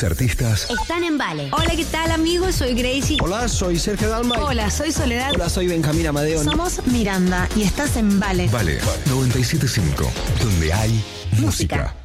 grandes artistas están en Vale. Hola, ¿qué tal, amigos? Soy Gracie. Hola, soy Sergio Dalma. Hola, soy Soledad. Hola, soy Benjamín Amadeo. Somos Miranda y estás en Vale. Vale 97.5, donde hay música.